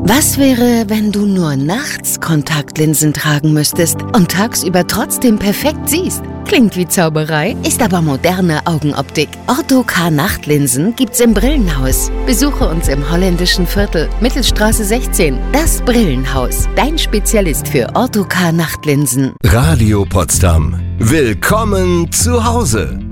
Was wäre, wenn du nur nachts Kontaktlinsen tragen müsstest und tagsüber trotzdem perfekt siehst? Klingt wie Zauberei, ist aber moderne Augenoptik. Ortho-K Nachtlinsen gibt's im Brillenhaus. Besuche uns im holländischen Viertel, Mittelstraße 16. Das Brillenhaus, dein Spezialist für Ortho-K Nachtlinsen. Radio Potsdam. Willkommen zu Hause.